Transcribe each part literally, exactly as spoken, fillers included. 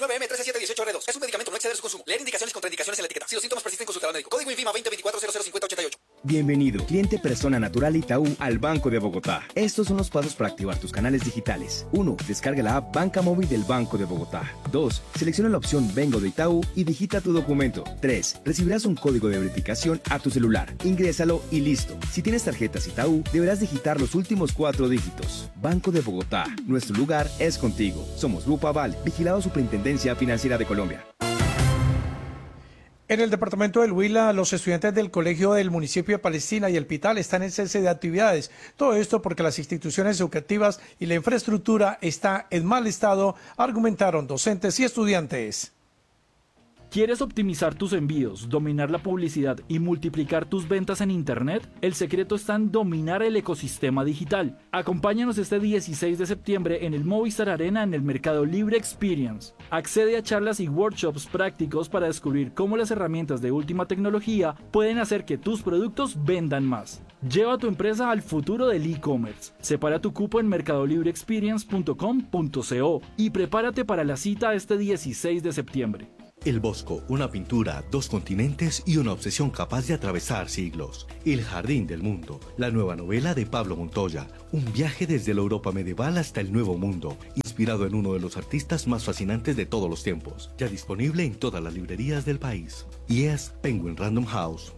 nueve M trece siete dieciocho R dos. Es un medicamento, no exceder su consumo. Leer indicaciones y contraindicaciones en la etiqueta. Si los síntomas persisten, consultar al médico. Código INVIMA veinte veinticuatro cero cero cincuenta ochenta y ocho. Bienvenido, cliente persona natural Itaú al Banco de Bogotá. Estos son los pasos para activar tus canales digitales. uno. Descarga la app Banca Móvil del Banco de Bogotá. dos. Selecciona la opción Vengo de Itaú y digita tu documento. tres. Recibirás un código de verificación a tu celular. Ingrésalo y listo. Si tienes tarjetas Itaú, deberás digitar los últimos cuatro dígitos. Banco de Bogotá. Nuestro lugar es contigo. Somos Grupo Aval, vigilado Superintendencia Financiera de Colombia. En el departamento del Huila, los estudiantes del colegio del municipio de Palestina y el Pital están en cese de actividades. Todo esto porque las instituciones educativas y la infraestructura está en mal estado, argumentaron docentes y estudiantes. ¿Quieres optimizar tus envíos, dominar la publicidad y multiplicar tus ventas en Internet? El secreto está en dominar el ecosistema digital. Acompáñanos este dieciséis de septiembre en el Movistar Arena en el Mercado Libre Experience. Accede a charlas y workshops prácticos para descubrir cómo las herramientas de última tecnología pueden hacer que tus productos vendan más. Lleva tu empresa al futuro del e-commerce. Separa tu cupo en mercado libre experience punto com punto co y prepárate para la cita este dieciséis de septiembre. El Bosco, una pintura, dos continentes y una obsesión capaz de atravesar siglos. El Jardín del Mundo, la nueva novela de Pablo Montoya. Un viaje desde la Europa medieval hasta el Nuevo Mundo, inspirado en uno de los artistas más fascinantes de todos los tiempos. Ya disponible en todas las librerías del país. Y es Penguin Random House.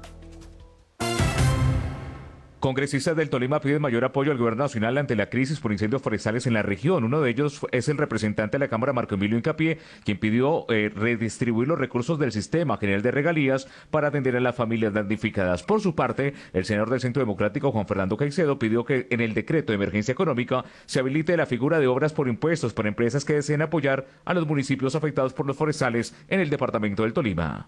Congresistas del Tolima piden mayor apoyo al gobierno nacional ante la crisis por incendios forestales en la región. Uno de ellos es el representante de la Cámara, Marco Emilio Hincapié, quien pidió eh, redistribuir los recursos del Sistema General de Regalías para atender a las familias damnificadas. Por su parte, el senador del Centro Democrático, Juan Fernando Caicedo, pidió que en el decreto de emergencia económica se habilite la figura de obras por impuestos para empresas que deseen apoyar a los municipios afectados por los forestales en el departamento del Tolima.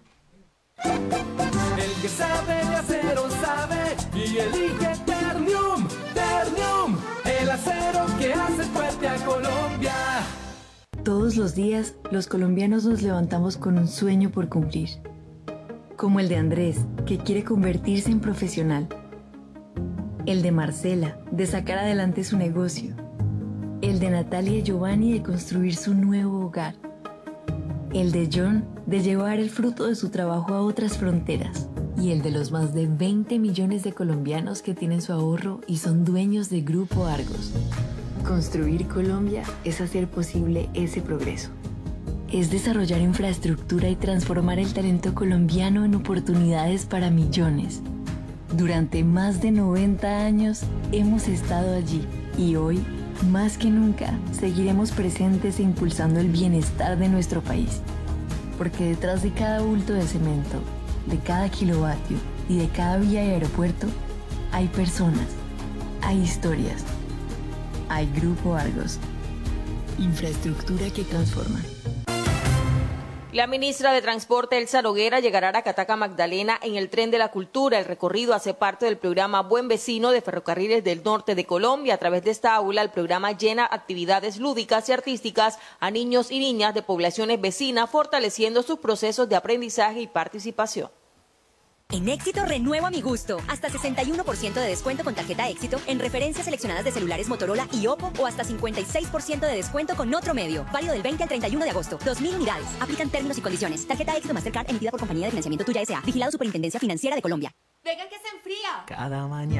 El que sabe de acero sabe y elige Ternium, Ternium, el acero que hace fuerte a Colombia. Todos los días, los colombianos nos levantamos con un sueño por cumplir. Como el de Andrés, que quiere convertirse en profesional. El de Marcela, de sacar adelante su negocio. El de Natalia y Giovanni, de construir su nuevo hogar. El de John, de llevar el fruto de su trabajo a otras fronteras. Y el de los más de veinte millones de colombianos que tienen su ahorro y son dueños de Grupo Argos. Construir Colombia es hacer posible ese progreso. Es desarrollar infraestructura y transformar el talento colombiano en oportunidades para millones. Durante más de noventa años hemos estado allí y hoy, más que nunca, seguiremos presentes e impulsando el bienestar de nuestro país. Porque detrás de cada bulto de cemento, de cada kilovatio y de cada vía y aeropuerto, hay personas, hay historias, hay Grupo Argos. Infraestructura que transforma. La ministra de Transporte, Elsa Noguera, llegará a Cataca Magdalena en el Tren de la Cultura. El recorrido hace parte del programa Buen Vecino de Ferrocarriles del Norte de Colombia. A través de esta aula, el programa llena actividades lúdicas y artísticas a niños y niñas de poblaciones vecinas, fortaleciendo sus procesos de aprendizaje y participación. En Éxito renuevo a mi gusto. Hasta sesenta y uno por ciento de descuento con tarjeta Éxito en referencias seleccionadas de celulares Motorola y Oppo o hasta cincuenta y seis por ciento de descuento con otro medio. Válido del veinte al treinta y uno de agosto. dos mil unidades. Aplican términos y condiciones. Tarjeta Éxito Mastercard emitida por Compañía de Financiamiento Tuya S A. Vigilado Superintendencia Financiera de Colombia. Venga que se enfría. Cada mañana.